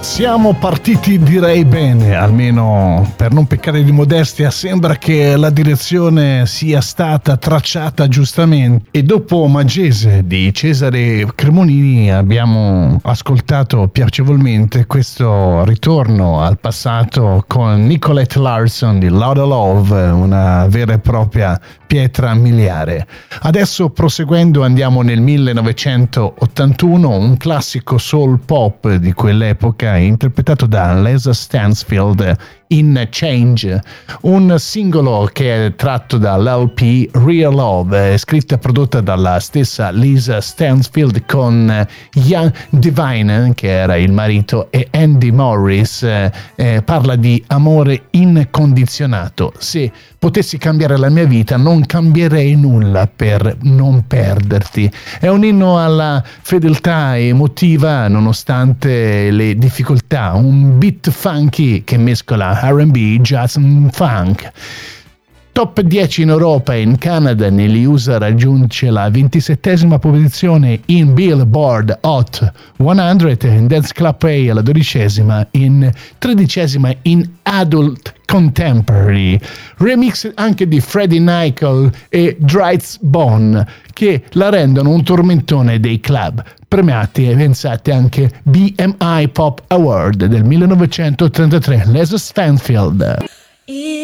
Siamo partiti direi bene, almeno per non peccare di modestia sembra che la direzione sia stata tracciata giustamente e dopo Magese di Cesare Cremonini abbiamo ascoltato piacevolmente questo ritorno al passato con Nicolette Larson di Lotta Love, una vera e propria pietra miliare. Adesso proseguendo andiamo nel 1981, un classico soul pop di quell'epoca interpretato da Les Stansfield in Change, un singolo che è tratto dall'LP Real Love, scritta e prodotta dalla stessa Lisa Stansfield con Ian Devine, che era il marito, e Andy Morris. Parla di amore incondizionato. Se potessi cambiare la mia vita non cambierei nulla per non perderti. È un inno alla fedeltà emotiva nonostante le difficoltà, un beat funky che mescola R&B, jazz e funk. Top 10 in Europa e in Canada, negli USA raggiunge la 27esima posizione in Billboard Hot 100, in Dance Club A alla 12esima, in 13esima in Adult Contemporary. Remix anche di Freddie Nicole e Dries Bone, che la rendono un tormentone dei club. Premiati e pensate anche BMI Pop Award del 1983, Les Stansfield.